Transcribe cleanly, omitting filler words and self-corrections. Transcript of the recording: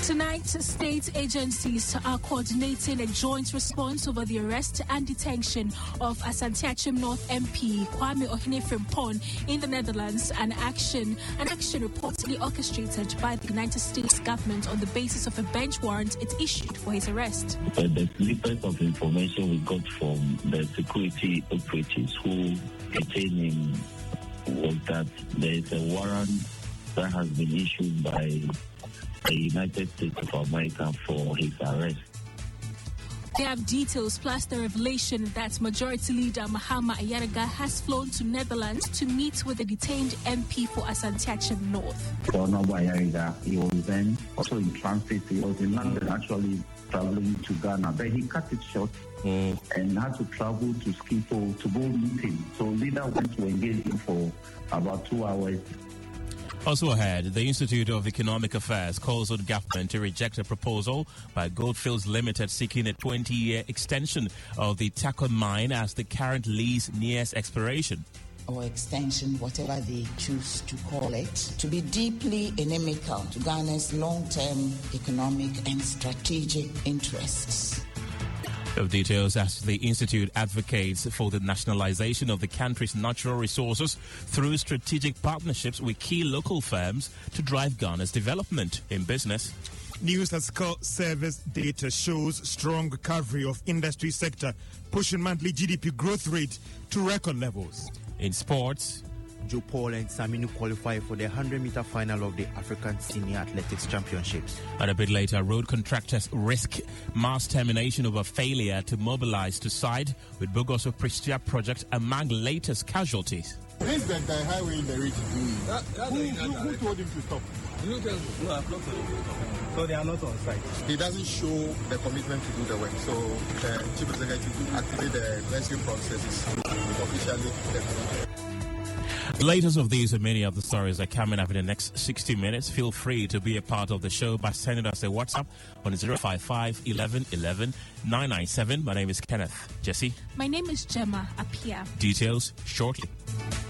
Tonight, state agencies are coordinating a joint response over the arrest and detention of Asante Achim North MP Kwame Ohene Frimpong in the Netherlands, an action reportedly orchestrated by the United States government on the basis of a bench warrant it issued for his arrest. The snippet of information we got from the security operatives who detained him was that there is a warrant that has been issued by the United States of America for his arrest. They have details plus the revelation that Majority Leader Mahama Ayariga has flown to Netherlands to meet with the detained MP for Asante Achim North. Honorable Ayariga, he was then also in transit. He was in London actually traveling to Ghana, but he cut it short and had to travel to Schiphol to go meet him. So leader went to engage him for about 2 hours. Also ahead, the Institute of Economic Affairs calls on government to reject a proposal by Goldfields Limited seeking a 20-year extension of the Takwa mine as the current lease nears expiration. Or extension, whatever they choose to call it, to be deeply inimical to Ghana's long-term economic and strategic interests. Of details as the Institute advocates for the nationalization of the country's natural resources through strategic partnerships with key local firms to drive Ghana's development in business. News at Skull Service data shows strong recovery of industry sector, pushing monthly GDP growth rate to record levels. In sports, Joe Paul and Saminu qualify for the 100-meter final of the African Senior Athletics Championships. And a bit later, road contractors risk mass termination over failure to mobilize to side with Bogoso Prestia project among latest casualties. This is the highway in the region. Who told him to stop? So they are not on site. He doesn't show the commitment to do the work. So the chief executive activate the rescue processes officially. The latest of these and many of the stories are coming up in the next 60 minutes. Feel free to be a part of the show by sending us a WhatsApp on 055 11 11 997. My name is Kenneth. Jesse? My name is Gemma Apia. Details shortly.